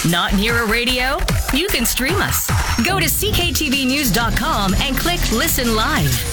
Not near a radio? You can stream us. Go to cktvnews.com and click Listen Live.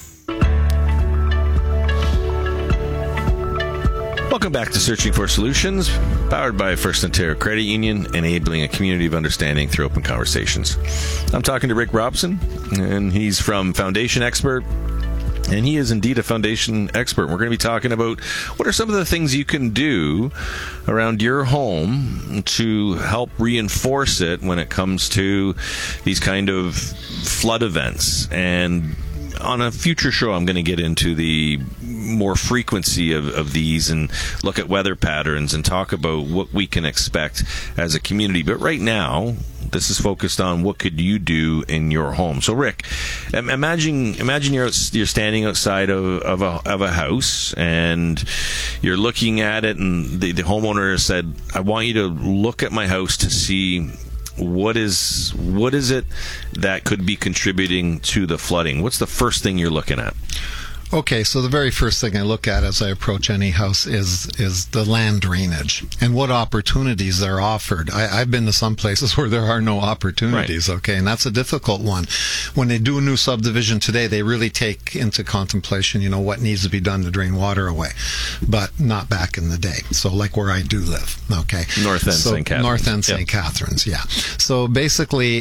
Welcome back to Searching for Solutions, powered by First Ontario Credit Union, enabling a community of understanding through open conversations. I'm talking to Rick Robson, and he's from Foundation Expert, and he is indeed a foundation expert. We're going to be talking about what are some of the things you can do around your home to help reinforce it when it comes to these kind of flood events. And on a future show, I'm going to get into the more frequency of these and look at weather patterns and talk about what we can expect as a community. But right now, this is focused on what could you do in your home. So, Rick, imagine you're standing outside of a house and you're looking at it, and the homeowner has said, "I want you to look at my house to see what is it that could be contributing to the flooding." What's the first thing you're looking at? Okay, so the very first thing I look at as I approach any house is the land drainage and what opportunities are offered. I've been to some places where there are no opportunities, right. Okay, and that's a difficult one. When they do a new subdivision today, they really take into contemplation, what needs to be done to drain water away, but not back in the day. So like where I do live, okay. North End St. Catharines. North End St. Catharines, yeah. So basically,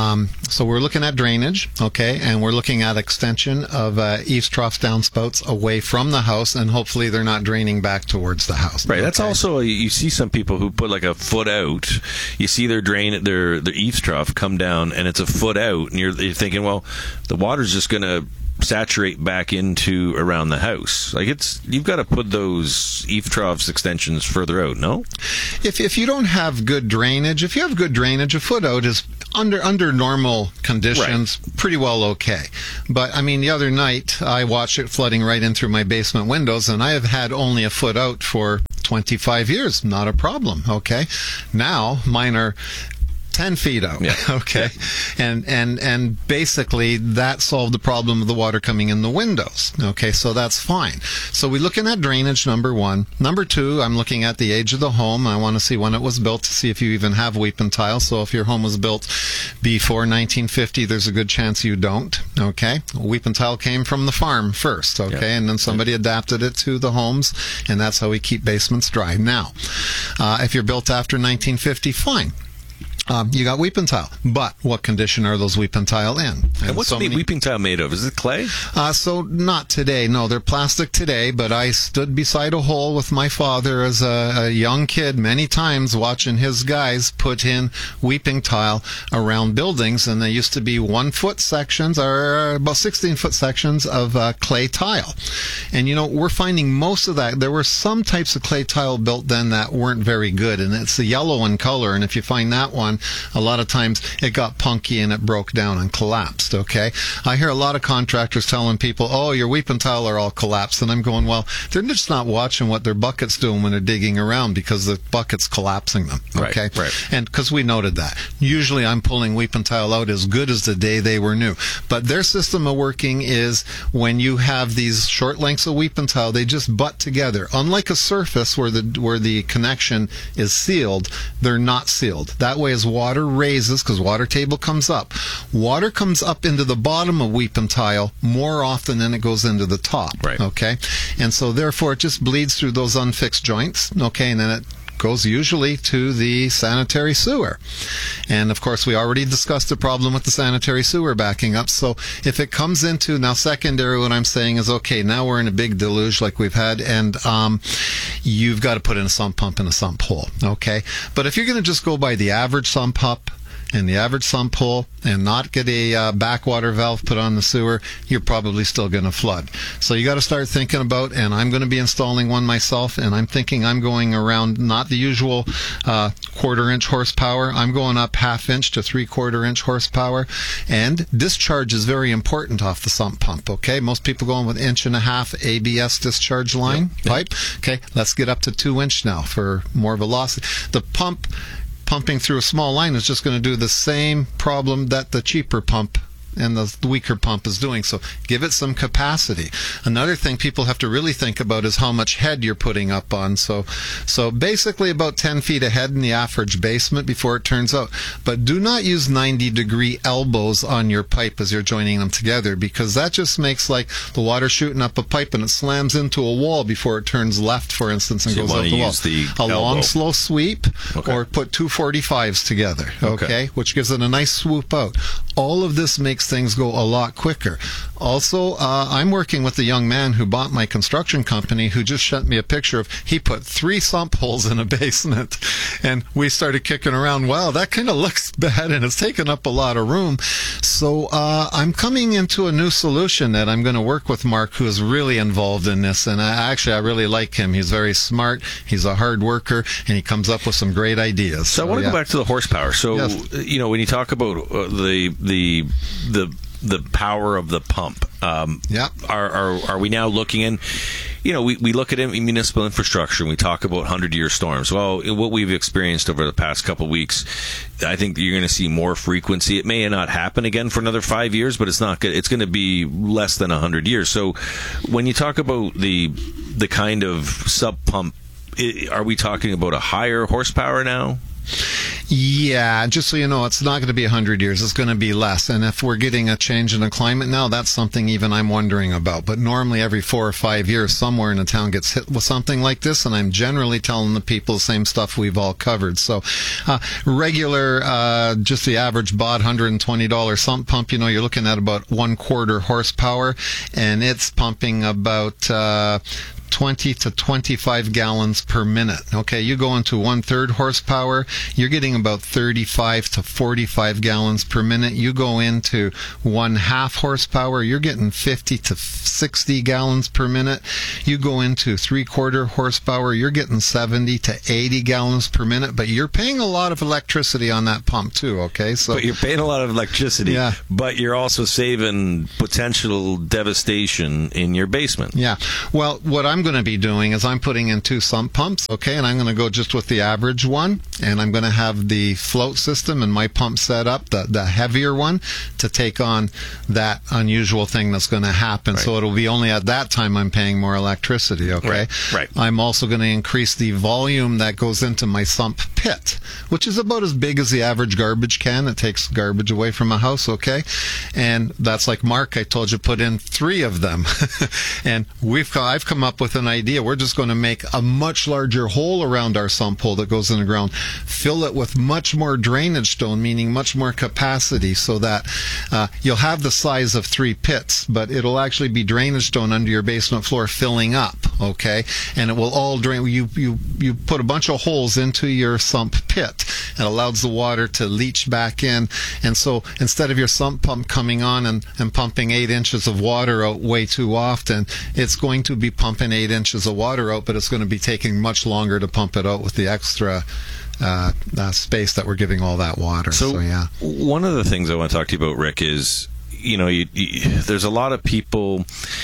so we're looking at drainage, okay, and we're looking at extension of eaves trough downspouts away from the house, and hopefully they're not draining back towards the house. Right. Okay? That's also, you see some people who put like a foot out. You see their eaves trough come down, and it's a foot out, and you're thinking, well, the water's just going to saturate back into around the house. Like you've got to put those eave troughs extensions further out, no? If you don't have good drainage, if you have good drainage, a foot out is under normal conditions, right, pretty well okay. But I mean, the other night I watched it flooding right in through my basement windows, and I have had only a foot out for 25 years. Not a problem, okay? Now mine are 10 feet out, yeah. Okay, yeah. And basically that solved the problem of the water coming in the windows. Okay, so that's fine. So we're looking at drainage, number one. Number two, I'm looking at the age of the home. I want to see when it was built to see if you even have weeping tile. So if your home was built before 1950, there's a good chance you don't. Okay, weeping tile came from the farm first. Okay, yeah. And then somebody adapted it to the homes, and that's how we keep basements dry. Now, if you're built after 1950, fine. You got weeping tile, but what condition are those weeping tile in? And what's weeping tile made of? Is it clay? So not today. No, they're plastic today, but I stood beside a hole with my father as a young kid many times watching his guys put in weeping tile around buildings, and they used to be 1 foot sections or about 16-foot sections of clay tile. And we're finding most of that. There were some types of clay tile built then that weren't very good, and it's the yellow in color, and if you find that one, a lot of times it got punky and it broke down and collapsed, okay? I hear a lot of contractors telling people, oh, your weeping tile are all collapsed, and I'm going, well, they're just not watching what their bucket's doing when they're digging around, because the bucket's collapsing them, okay? Right. And because we noted that. Usually I'm pulling weeping tile out as good as the day they were new. But their system of working is when you have these short lengths of weeping tile, they just butt together. Unlike a surface where the connection is sealed, they're not sealed. That way, as water raises, because water table comes up into the bottom of weeping tile more often than it goes into the top, right? Okay, and so therefore it just bleeds through those unfixed joints, okay, and then it goes usually to the sanitary sewer. And of course, we already discussed the problem with the sanitary sewer backing up. So if it comes into, now secondary, what I'm saying is, okay, now we're in a big deluge like we've had, and you've got to put in a sump pump in a sump hole, okay? But if you're going to just go by the average sump pump and the average sump hole and not get a backwater valve put on the sewer, you're probably still going to flood. So you got to start thinking about, and I'm going to be installing one myself, and I'm thinking I'm going around not the usual 1/4 inch horsepower. I'm going up 1/2 inch to 3/4 inch horsepower, and discharge is very important off the sump pump, okay? Most people going with 1.5 inch ABS discharge line pipe. Okay, let's get up to 2 inch now for more velocity. The pumping through a small line is just going to do the same problem that the cheaper pump and the weaker pump is doing. So give it some capacity. Another thing people have to really think about is how much head you're putting up on. So basically about 10 feet of head in the average basement before it turns out. But do not use 90-degree elbows on your pipe as you're joining them together, because that just makes like the water shooting up a pipe and it slams into a wall before it turns left, for instance, and So you goes out wanna the wall. use the A long, elbow. slow sweep, Okay. or put two 45s together, Okay. which gives it a nice swoop out. All of this makes things go a lot quicker. Also, I'm working with a young man who bought my construction company, who just sent me a picture of, he put 3 sump holes in a basement, and we started kicking around, wow, that kind of looks bad, and it's taken up a lot of room. So I'm coming into a new solution that I'm going to work with Mark, who is really involved in this, and I really like him. He's very smart, he's a hard worker, and he comes up with some great ideas. So I want to go back to the horsepower. So, Yes. when you talk about the power of the pump, Yeah. are we now looking in? We look at municipal infrastructure and we talk about 100-year storms. Well, what we've experienced over the past couple of weeks, I think that you're going to see more frequency. It may not happen again for another 5 years, but it's not good. It's going to be less than 100 years. So when you talk about the kind of sub pump, are we talking about a higher horsepower now? Yeah, just so you know, it's not going to be 100 years. It's going to be less. And if we're getting a change in the climate now, that's something even I'm wondering about. But normally every 4 or 5 years, somewhere in the town gets hit with something like this. And I'm generally telling the people the same stuff we've all covered. So regular, just the average BOD $120 sump pump, you're looking at about 1/4 horsepower. And it's pumping about 20 to 25 gallons per minute. Okay, you go into 1/3 horsepower, you're getting about 35 to 45 gallons per minute. You go into 1/2 horsepower, you're getting 50 to 60 gallons per minute. You go into 3/4 horsepower, you're getting 70 to 80 gallons per minute, but you're paying a lot of electricity on that pump too, okay? So But you're paying a lot of electricity, Yeah. but you're also saving potential devastation in your basement. yeah. Well, what I'm going to be doing is I'm putting in 2 sump pumps, okay, and I'm going to go just with the average one, and I'm going to have the float system and my pump set up, the heavier one, to take on that unusual thing that's going to happen. Right. So it'll be only at that time I'm paying more electricity, okay? Right. I'm also going to increase the volume that goes into my sump pit, which is about as big as the average garbage can that takes garbage away from a house, okay? And that's like Mark, I told you, put in 3 of them. And I've come up with an idea. We're just going to make a much larger hole around our sump hole that goes in the ground, fill it with much more drainage stone, meaning much more capacity, so that you'll have the size of 3 pits, but it'll actually be drainage stone under your basement floor filling up, okay? And it will all drain. You put a bunch of holes into your sump pit. It allows the water to leach back in, and so instead of your sump pump coming on and pumping 8 inches of water out way too often, it's going to be pumping 8 inches of water out, but it's going to be taking much longer to pump it out with the extra space that we're giving all that water. So yeah. One of the things I want to talk to you about, Rick, is there's a lot of people,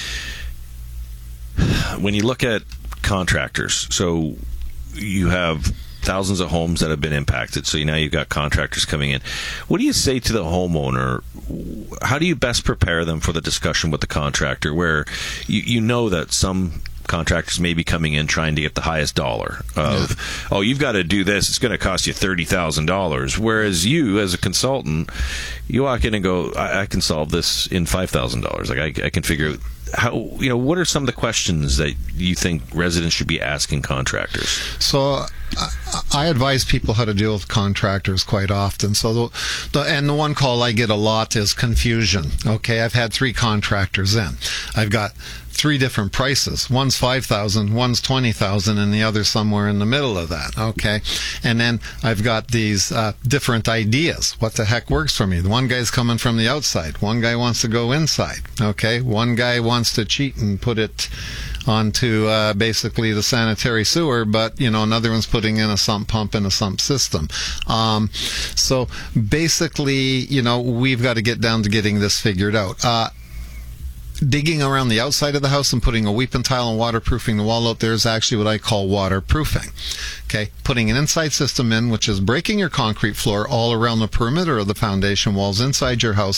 when you look at contractors, so you have thousands of homes that have been impacted, so now you've got contractors coming in. What do you say to the homeowner? How do you best prepare them for the discussion with the contractor, where you know that some contractors may be coming in trying to get the highest dollar of, oh, you've got to do this, it's going to cost you $30,000, whereas you, as a consultant, you walk in and go, I can solve this in $5,000. Like I can figure how, what are some of the questions that you think residents should be asking contractors? So I advise people how to deal with contractors quite often. So the one call I get a lot is confusion. Okay, I've had 3 contractors in. I've got 3 different prices. One's $5,000, one's $20,000, and the other somewhere in the middle of that. Okay, and then I've got these different ideas. What the heck works for me? The one guy's coming from the outside. One guy wants to go inside. Okay, one guy wants to cheat and put it onto basically the sanitary sewer, but another one's putting in a sump pump and a sump system. So basically, we've got to get down to getting this figured out. Digging around the outside of the house and putting a weeping tile and waterproofing the wall out there is actually what I call waterproofing. Okay, putting an inside system in, which is breaking your concrete floor all around the perimeter of the foundation walls inside your house,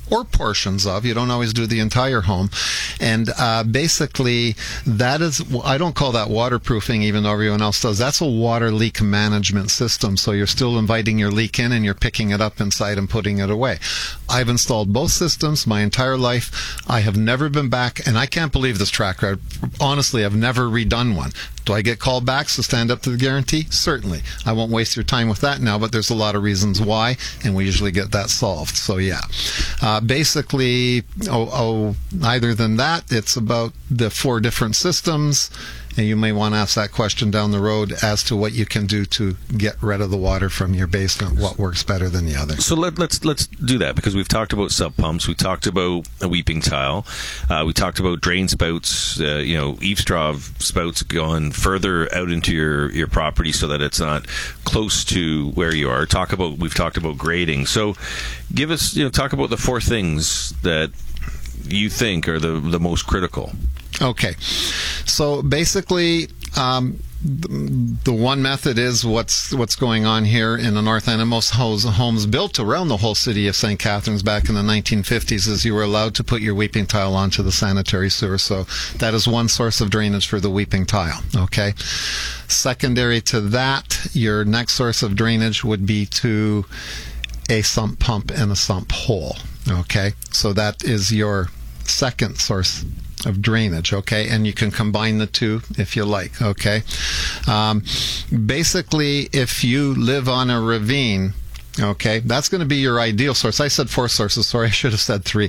or portions of. You don't always do the entire home. And basically, that is, I don't call that waterproofing, even though everyone else does. That's a water leak management system. So you're still inviting your leak in and you're picking it up inside and putting it away. I've installed both systems my entire life. I have never been back, and I can't believe this track record. Honestly, I've never redone one. Do I get callbacks to stand up to the guarantee? Certainly. I won't waste your time with that now, but there's a lot of reasons why, and we usually get that solved. So, yeah. Basically, other than that, it's about the 4 different systems, and you may want to ask that question down the road as to what you can do to get rid of the water from your basement, what works better than the other. So let's do that, because we've talked about sub pumps, we talked about a weeping tile, we talked about drain spouts, eave straw spouts going further out into your property so that it's not close to where you are. We've talked about grading. So give us, talk about the 4 things that you think are the most critical. Okay. So basically, the one method is what's going on here in the North End, and most homes built around the whole city of St. Catharines back in the 1950s, is you were allowed to put your weeping tile onto the sanitary sewer. So that is one source of drainage for the weeping tile. Okay. Secondary to that, your next source of drainage would be to a sump pump and a sump hole. Okay. So that is your second source of drainage, okay? And you can combine the two if you like, okay? Basically, if you live on a ravine, okay, that's going to be your ideal source. I said 4 sources. Sorry, I should have said 3.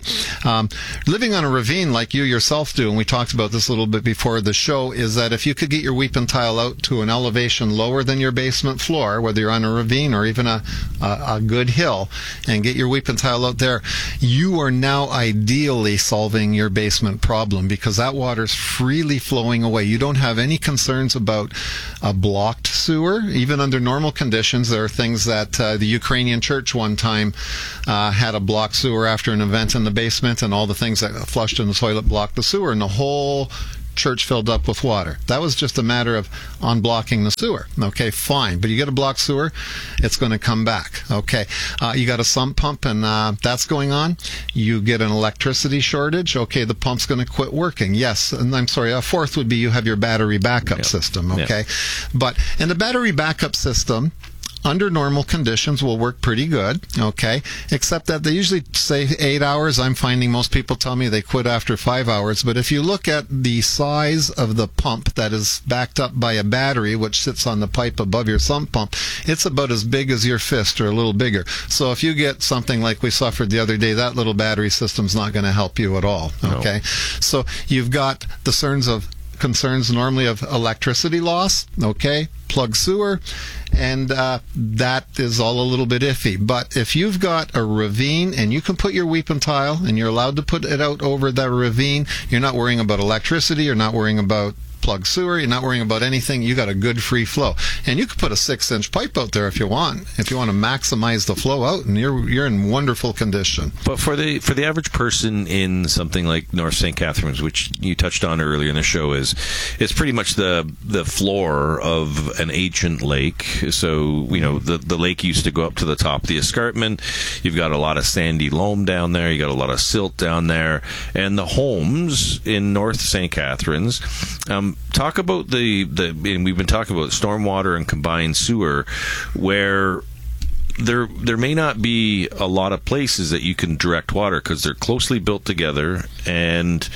Living on a ravine like you yourself do, and we talked about this a little bit before the show, is that if you could get your weeping tile out to an elevation lower than your basement floor, whether you're on a ravine or even a good hill, and get your weeping tile out there, you are now ideally solving your basement problem, because that water's freely flowing away. You don't have any concerns about a blocked sewer. Even under normal conditions, there are things that the Ukrainian church one time had a blocked sewer after an event in the basement, and all the things that flushed in the toilet blocked the sewer, and the whole church filled up with water. That was just a matter of unblocking the sewer. Okay, fine. But you get a blocked sewer, it's going to come back. Okay. You got a sump pump, and that's going on. You get an electricity shortage. Okay, the pump's going to quit working. Yes. And I'm sorry, a 4th would be you have your battery backup system. Okay. But in the battery backup system, under normal conditions, will work pretty good, okay? Except that they usually say 8 hours. I'm finding most people tell me they quit after 5 hours. But if you look at the size of the pump that is backed up by a battery, which sits on the pipe above your sump pump, it's about as big as your fist or a little bigger. So if you get something like we suffered the other day, that little battery system's not going to help you at all, okay? No. So you've got the concerns normally of electricity loss, okay, plug sewer, and that is all a little bit iffy. But if you've got a ravine and you can put your weeping tile and you're allowed to put it out over that ravine, you're not worrying about electricity, you're not worrying about plug sewer, you're not worrying about anything. You got a good free flow, and you could put a 6-inch pipe out there if you want to maximize the flow out, and you're in wonderful condition. But for the average person in something like North St. Catharines, which you touched on earlier in the show, is pretty much the floor of an ancient lake. So the lake used to go up to the top of the escarpment. You've got a lot of sandy loam down there, you got a lot of silt down there, and the homes in North St. Catharines, talk about and we've been talking about stormwater and combined sewer, where there may not be a lot of places that you can direct water because they're closely built together. And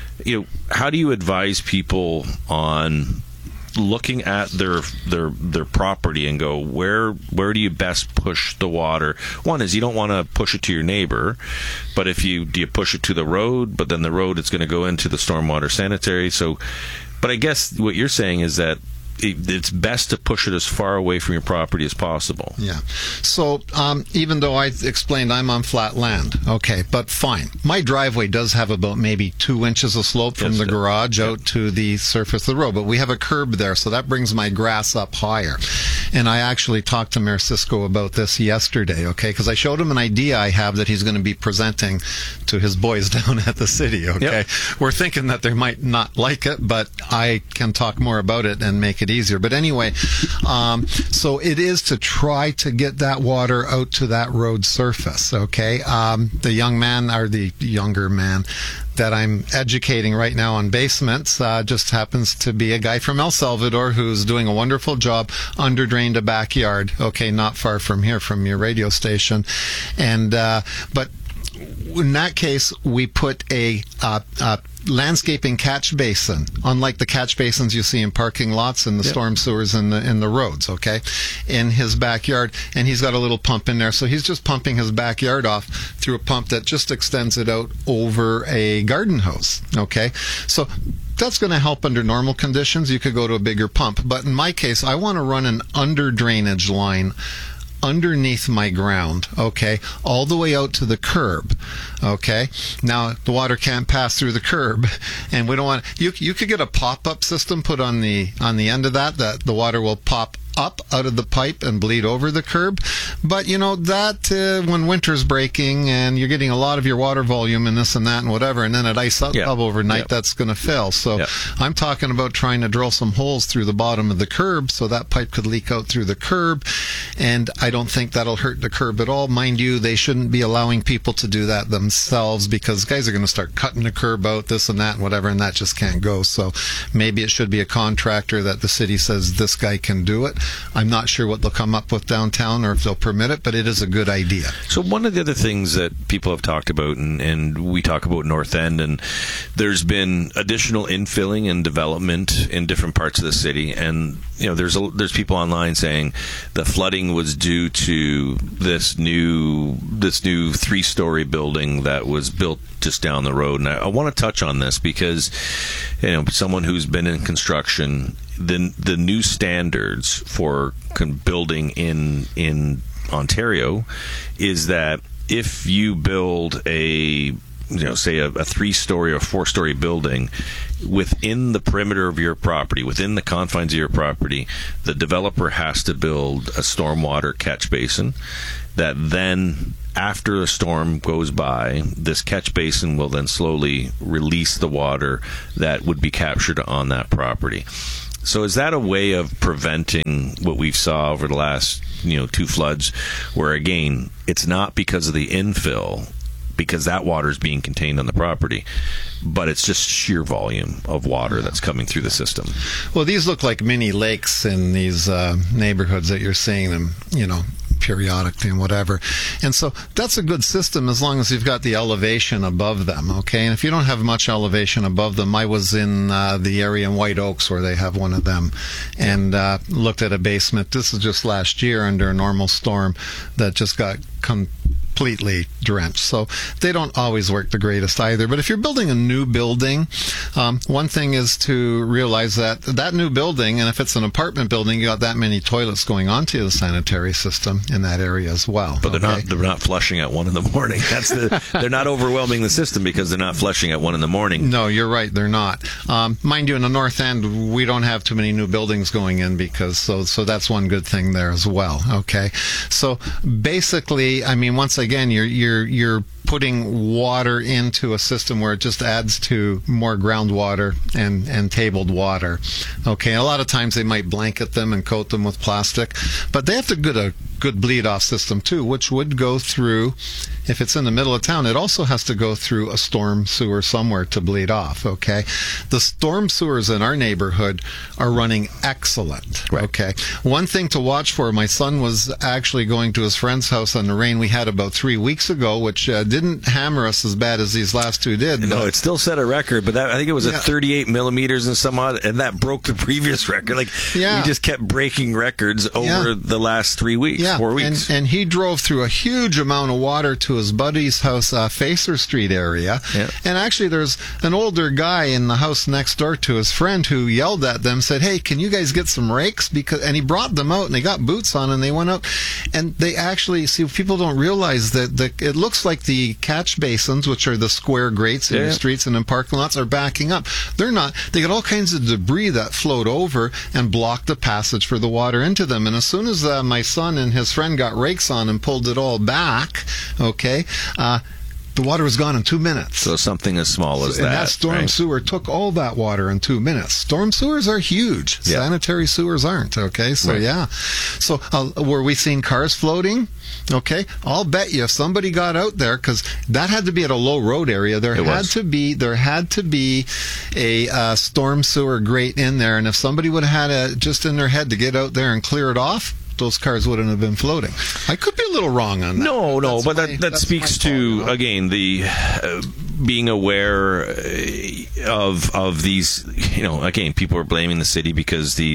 how do you advise people on looking at their property and go, where do you best push the water? One is you don't want to push it to your neighbor, but do you push it to the road? But then the road, it's going to go into the stormwater sanitary. So, but I guess what you're saying is that it's best to push it as far away from your property as possible. Yeah. So even though I explained I'm on flat land, okay, but fine. My driveway does have about maybe 2 inches of slope from the garage out to the surface of the road, but we have a curb there, so that brings my grass up higher. And I actually talked to Mayor Cisco about this yesterday, okay, because I showed him an idea I have that he's going to be presenting to his boys down at the city, okay? Yep. We're thinking that they might not like it, but I can talk more about it and make make it easier. But anyway, so it is to try to get that water out to that road surface, okay? The young man, or the younger man, that I'm educating right now on basements just happens to be a guy from El Salvador who's doing a wonderful job, under-drained a backyard, okay, not far from here, from your radio station. And but in that case, we put a landscaping catch basin, unlike the catch basins you see in parking lots and the storm sewers in the roads, okay, in his backyard. And he's got a little pump in there, so he's just pumping his backyard off through a pump that just extends it out over a garden hose, okay. So that's going to help under normal conditions. You could go to a bigger pump, but in my case, I want to run an under drainage line underneath my ground, okay, all the way out to the curb, okay. Now the water can't pass through the curb, and we don't want you could get a pop-up system put on the end of that the water will pop up out of the pipe and bleed over the curb. But you know that when winter's breaking and you're getting a lot of your water volume and this and that and whatever, and then it ice up overnight, that's going to fail. So I'm talking about trying to drill some holes through the bottom of the curb so that pipe could leak out through the curb, and I don't think that'll hurt the curb at all. Mind you, they shouldn't be allowing people to do that themselves, because guys are going to start cutting the curb out, this and that and whatever, and that just can't go. So maybe it should be a contractor that the city says this guy can do it. I'm not sure what they'll come up with downtown or if they'll permit it, but it is a good idea. So one of the other things that people have talked about, and we talk about North End, and there's been additional infilling and development in different parts of the city, and you know there's people online saying the flooding was due to this new 3-story building that was built just down the road. And I want to touch on this because, you know, someone who's been in construction, the new standards for building in Ontario is that if you build say a 3-story or 4-story building within the perimeter of your property, within the confines of your property, the developer has to build a stormwater catch basin that then, after a storm goes by, this catch basin will then slowly release the water that would be captured on that property. So is that a way of preventing what we've saw over the last 2 floods, where again, it's not because of the infill, because that water is being contained on the property, but it's just sheer volume of water that's coming through the system? Well, these look like mini lakes in these neighborhoods that you're seeing them, periodically and whatever. And so that's a good system as long as you've got the elevation above them, okay? And if you don't have much elevation above them, I was in the area in White Oaks where they have one of them, and looked at a basement. This is just last year under a normal storm that just got completely drenched. So they don't always work the greatest either. But if you're building a new building, one thing is to realize that new building, and if it's an apartment building, you got that many toilets going onto the sanitary system in that area as well. But they're not flushing at 1 a.m. They're not overwhelming the system because they're not flushing at 1 a.m. No, you're right, they're not. Mind you, in the North End, we don't have too many new buildings going in, because so that's one good thing there as well. Okay, so basically, I mean, once again, you're putting water into a system where it just adds to more groundwater and tabled water. Okay, a lot of times they might blanket them and coat them with plastic, but they have to get a good bleed-off system too, which would go through, if it's in the middle of town, it also has to go through a storm sewer somewhere to bleed off, okay? The storm sewers in our neighborhood are running excellent, right. Okay? One thing to watch for, my son was actually going to his friend's house on the rain we had about 3 weeks ago, which didn't hammer us as bad as these last two did. No, it still set a record, but I think it was at 38 millimeters and some odd, and that broke the previous record. We just kept breaking records over the last 3 weeks. 4 weeks. And he drove through a huge amount of water to his buddy's house, Facer Street area. Yeah. And actually, there's an older guy in the house next door to his friend who yelled at them, said, "Hey, can you guys get some rakes?" And he brought them out, and they got boots on, and they went out. And they actually, see, people don't realize that it looks like the catch basins, which are the square grates in the streets and in parking lots, are backing up. They're not. They got all kinds of debris that float over and block the passage for the water into them. And as soon as my son and his friend got rakes on and pulled it all back, okay, The water was gone in 2 minutes. So something as small as and that. And that storm sewer took all that water in 2 minutes. Storm sewers are huge. Yeah. Sanitary sewers aren't. Okay, so yeah. So were we seeing cars floating? Okay, I'll bet you if somebody got out there, because that had to be at a low road area. There had to be a storm sewer grate in there, and if somebody would have had it just in their head to get out there and clear it off, those cars wouldn't have been floating. I could be a little wrong on that. No, but that speaks to, again, the being aware of these. Again, people are blaming the city because the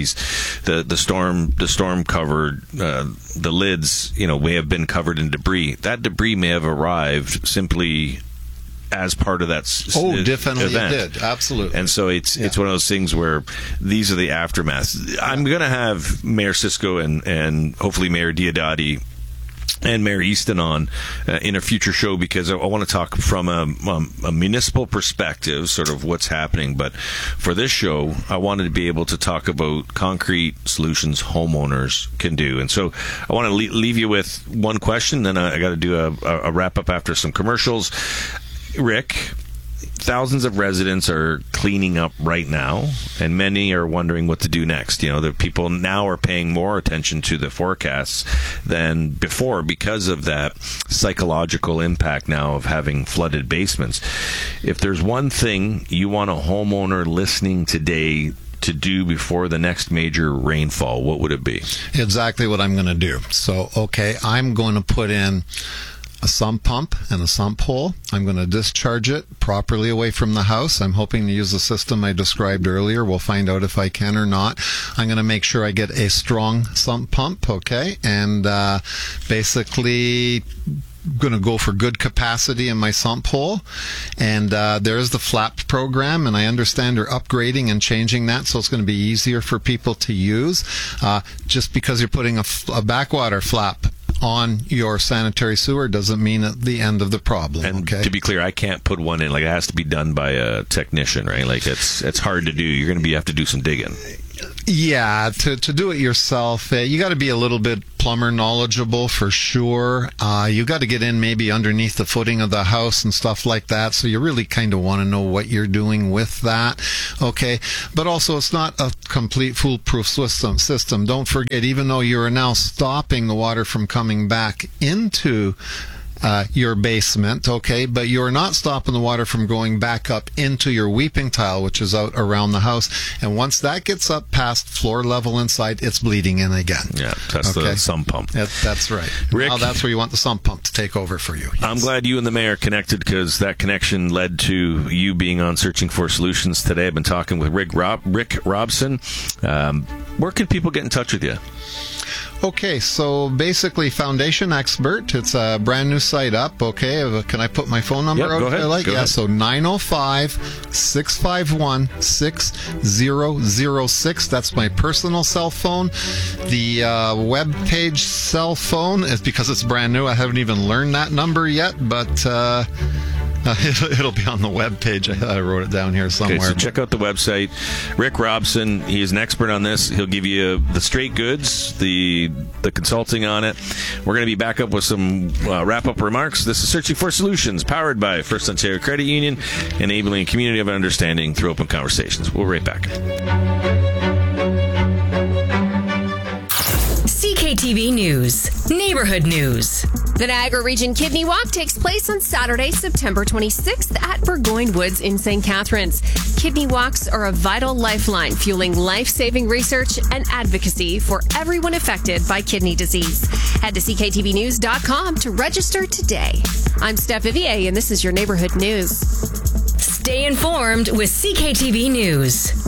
storm covered the lids. May have been covered in debris. That debris may have arrived simply as part of that definitely event. It did. Absolutely. And so it's one of those things where these are the aftermaths. I'm going to have Mayor Cisco and hopefully Mayor Diodati and Mayor Easton on in a future show, because I want to talk from a municipal perspective, sort of what's happening. But for this show, I wanted to be able to talk about concrete solutions homeowners can do. And so I want to leave you with one question, then I got to do a wrap-up after some commercials. Rick, thousands of residents are cleaning up right now, and many are wondering what to do next. The people now are paying more attention to the forecasts than before because of that psychological impact now of having flooded basements. If there's one thing you want a homeowner listening today to do before the next major rainfall, what would it be? Exactly what I'm going to do. So, I'm going to put in a sump pump and a sump hole. I'm going to discharge it properly away from the house. I'm hoping to use the system I described earlier. We'll find out if I can or not. I'm going to make sure I get a strong sump pump, and basically going to go for good capacity in my sump hole. And there's the flap program, and I understand they're upgrading and changing that, so it's going to be easier for people to use. Just because you're putting a backwater flap on your sanitary sewer doesn't mean at the end of the problem. And to be clear, I can't put one in. It has to be done by a technician, right? It's hard to do. You're going to have to do some digging. Yeah, to do it yourself, you got to be a little bit plumber knowledgeable for sure. You got to get in maybe underneath the footing of the house and stuff like that. So you really kind of want to know what you're doing with that. But also it's not a complete foolproof system. Don't forget, even though you are now stopping the water from coming back into your basement, but you're not stopping the water from going back up into your weeping tile, which is out around the house. And once that gets up past floor level inside, it's bleeding in again. Yeah, that's the sump pump. That's right. Rick, now that's where you want the sump pump to take over for you. Yes. I'm glad you and the mayor connected, because that connection led to you being on Searching for Solutions today. I've been talking with Rick Robson. Where can people get in touch with you? So basically, Foundation Expert. It's a brand new site up. Can I put my phone number out? Go ahead. Go ahead. So 905-651-6006. That's my personal cell phone. The web page cell phone is, because it's brand new, I haven't even learned that number yet, but it'll be on the web page. I wrote it down here somewhere. So check out the website. Rick Robson, he's an expert on this. He'll give you the straight goods, the consulting on it. We're going to be back up with some wrap-up remarks. This is Searching for Solutions, powered by First Ontario Credit Union, enabling a community of understanding through open conversations. We'll be right back. CKTV News, Neighborhood News. The Niagara Region Kidney Walk takes place on Saturday, September 26th at Burgoyne Woods in St. Catharines. Kidney walks are a vital lifeline, fueling life-saving research and advocacy for everyone affected by kidney disease. Head to cktvnews.com to register today. I'm Steph Vivier, and this is your Neighborhood News. Stay informed with CKTV News.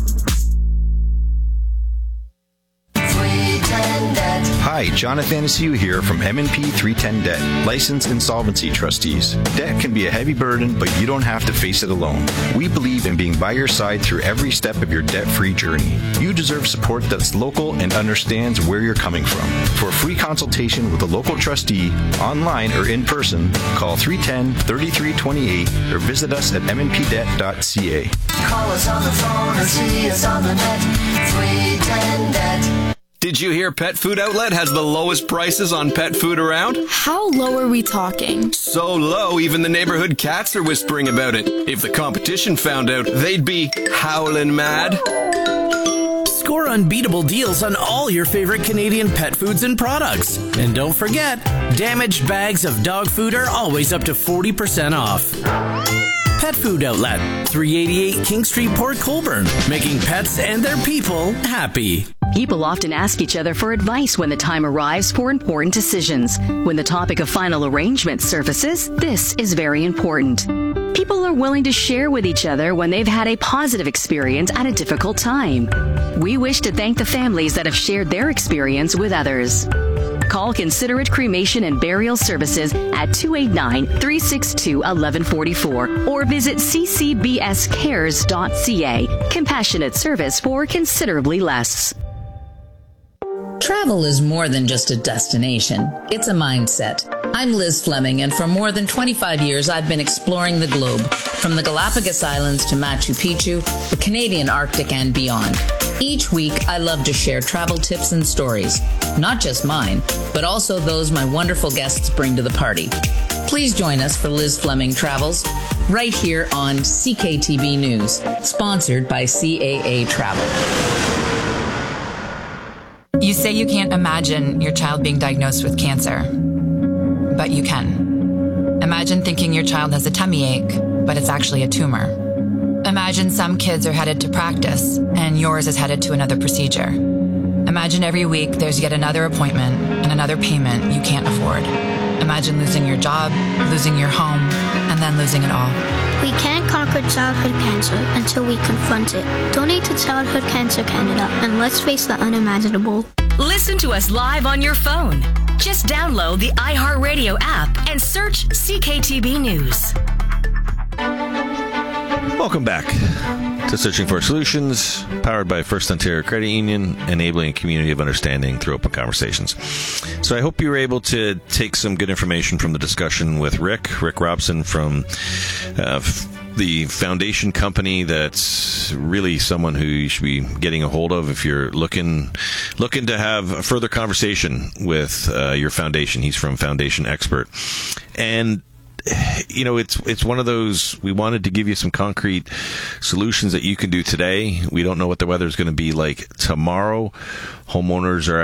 Hi, John Athanasiou here from M&P 310 Debt, licensed insolvency trustees. Debt can be a heavy burden, but you don't have to face it alone. We believe in being by your side through every step of your debt-free journey. You deserve support that's local and understands where you're coming from. For a free consultation with a local trustee, online or in person, call 310-3328 or visit us at mnpdebt.ca. Call us on the phone or see us on the net. 310 Debt. Did you hear Pet Food Outlet has the lowest prices on pet food around? How low are we talking? So low, even the neighborhood cats are whispering about it. If the competition found out, they'd be howling mad. Score unbeatable deals on all your favorite Canadian pet foods and products. And don't forget, damaged bags of dog food are always up to 40% off. Pet Food Outlet, 388 King Street, Port Colborne, making pets and their people happy. People often ask each other for advice when the time arrives for important decisions. When the topic of final arrangement surfaces, this is very important. People are willing to share with each other when they've had a positive experience at a difficult time. We wish to thank the families that have shared their experience with others. Call Considerate Cremation and Burial Services at 289-362-1144 or visit ccbscares.ca. Compassionate service for considerably less. Travel is more than just a destination. It's a mindset. I'm Liz Fleming, and for more than 25 years, I've been exploring the globe, from the Galapagos Islands to Machu Picchu, the Canadian Arctic, and beyond. Each week, I love to share travel tips and stories, not just mine, but also those my wonderful guests bring to the party. Please join us for Liz Fleming Travels, right here on CKTB News, sponsored by CAA Travel. You say you can't imagine your child being diagnosed with cancer, but you can. Imagine thinking your child has a tummy ache, but it's actually a tumor. Imagine some kids are headed to practice, and yours is headed to another procedure. Imagine every week there's yet another appointment and another payment you can't afford. Imagine losing your job, losing your home, and then losing it all. We can't conquer childhood cancer until we confront it. Donate to Childhood Cancer Canada, and let's face the unimaginable. Listen to us live on your phone. Just download the iHeartRadio app and search CKTB News. Welcome back to Searching for Solutions, powered by First Ontario Credit Union, enabling a community of understanding through open conversations. So I hope you were able to take some good information from the discussion with Rick Robson from the foundation company. That's really someone who you should be getting a hold of if you're looking to have a further conversation with your foundation. He's from Foundation Expert. And you know, it's one of those, we wanted to give you some concrete solutions that you can do today. We don't know what the weather is going to be like tomorrow. Homeowners are